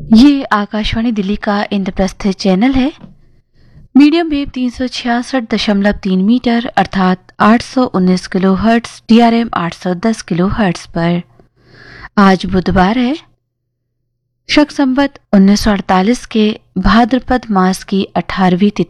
ये आकाशवाणी दिल्ली का इंद्रप्रस्थ चैनल है। मीडियम वेव 366.3 मीटर अर्थात 819 किलोहर्ट्ज, DRM 810 किलोहर्ट्ज पर। आज बुधवार है, शक संवत 1948 के भाद्रपद मास की 18वीं तिथि।